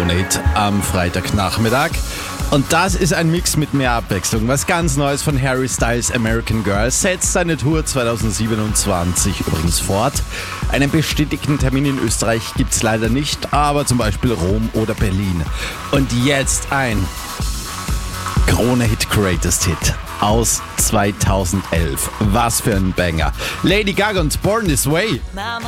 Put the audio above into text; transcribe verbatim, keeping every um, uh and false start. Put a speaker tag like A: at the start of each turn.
A: Krone-Hit am Freitagnachmittag. Und das ist ein Mix mit mehr Abwechslung. Was ganz Neues von Harry Styles American Girl setzt seine Tour zwanzig siebenundzwanzig übrigens fort. Einen bestätigten Termin in Österreich gibt's leider nicht, aber zum Beispiel Rom oder Berlin. Und jetzt ein Krone-Hit Greatest Hit aus zweitausendelf. Was für ein Banger. Lady Gaga und Born This Way.